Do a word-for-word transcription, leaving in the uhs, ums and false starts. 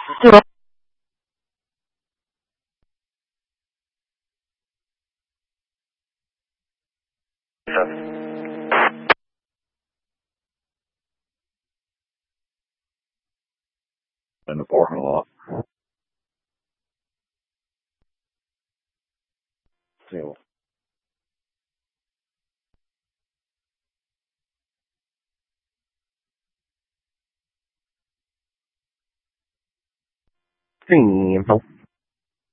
Still in the parking lot. Still. Sim, então.